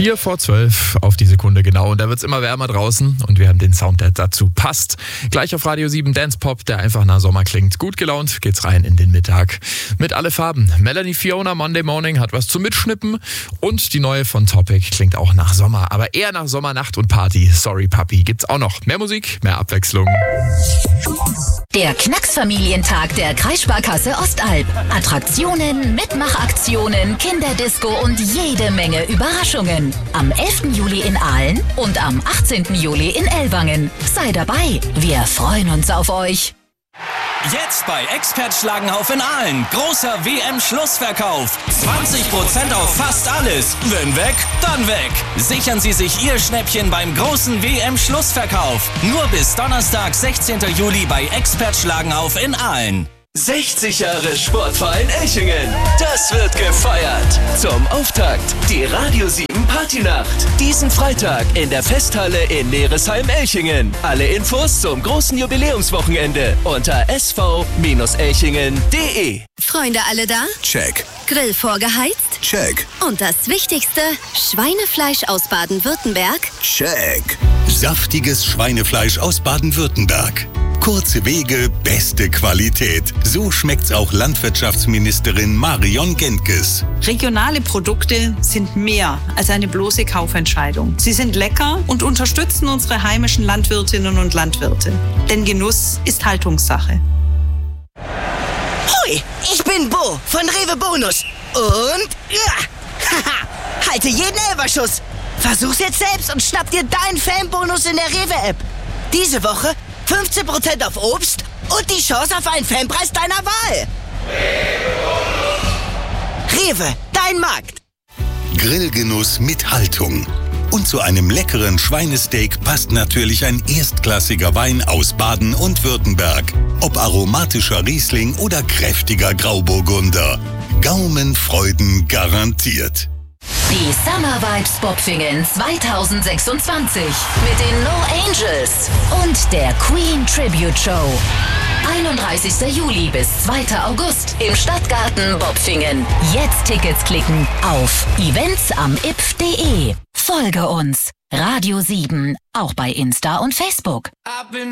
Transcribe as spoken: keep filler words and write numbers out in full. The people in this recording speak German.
vier vor zwölf auf die Sekunde genau. Und da wird es immer wärmer draußen und wir haben den Sound, der dazu passt. Gleich auf Radio sieben Dance Pop, der einfach nach Sommer klingt. Gut gelaunt geht's rein in den Mittag. Mit alle Farben. Melanie Fiona Monday Morning hat was zum Mitschnippen. Und die neue von Topic klingt auch nach Sommer. Aber eher nach Sommernacht und Party. Sorry Papi, gibt's auch noch. Mehr Musik, mehr Abwechslung. Der Knacksfamilientag der Kreissparkasse Ostalb. Attraktionen, Mitmachaktionen, Kinderdisco und jede Menge Überraschungen. Am elften Juli in Aalen und am achtzehnten Juli in Ellwangen. Sei dabei, wir freuen uns auf euch. Jetzt bei Expert Schlagenhauf in Aalen. Großer W M-Schlussverkauf. zwanzig Prozent auf fast alles. Wenn weg, dann weg. Sichern Sie sich Ihr Schnäppchen beim großen W M-Schlussverkauf. Nur bis Donnerstag, sechzehnten Juli bei Expert Schlagenhauf in Aalen. sechzig Jahre Sportverein Elchingen. Das wird gefeiert. Zum Auftakt die Radio sieben Partynacht. Diesen Freitag in der Festhalle in Neresheim-Elchingen. Alle Infos zum großen Jubiläumswochenende unter s v elchingen punkt de. Freunde alle da? Check. Grill vorgeheizt? Check. Und das Wichtigste, Schweinefleisch aus Baden-Württemberg? Check. Saftiges Schweinefleisch aus Baden-Württemberg. Kurze Wege, beste Qualität. So schmeckt's auch Landwirtschaftsministerin Marion Gentges. Regionale Produkte sind mehr als eine bloße Kaufentscheidung. Sie sind lecker und unterstützen unsere heimischen Landwirtinnen und Landwirte. Denn Genuss ist Haltungssache. Hui, ich bin Bo von Rewe Bonus. Und ja, haha, halte jeden Elferschuss. Versuch's jetzt selbst und schnapp dir deinen Fanbonus in der Rewe-App. Diese Woche fünfzehn Prozent auf Obst und die Chance auf einen Fanpreis deiner Wahl. Rewe, dein Markt. Grillgenuss mit Haltung. Und zu einem leckeren Schweinesteak passt natürlich ein erstklassiger Wein aus Baden und Württemberg. Ob aromatischer Riesling oder kräftiger Grauburgunder. Gaumenfreuden garantiert. Die Summer Vibes Bopfingen zwanzig sechsundzwanzig mit den No Angels und der Queen Tribute Show. einunddreißigsten Juli bis zweiten August im Stadtgarten Bopfingen. Jetzt Tickets klicken auf events am i p f punkt de. Folge uns. Radio sieben, auch bei Insta und Facebook.